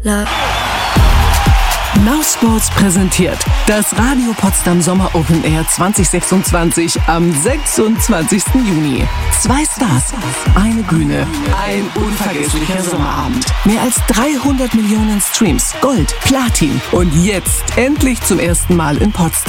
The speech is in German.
Love. Now Sports präsentiert das Radio Potsdam Sommer Open Air 2026 am 26. Juni. 2 Stars, eine Bühne, ein unvergesslicher Sommerabend. Mehr als 300 Millionen Streams, Gold, Platin und jetzt endlich zum ersten Mal in Potsdam.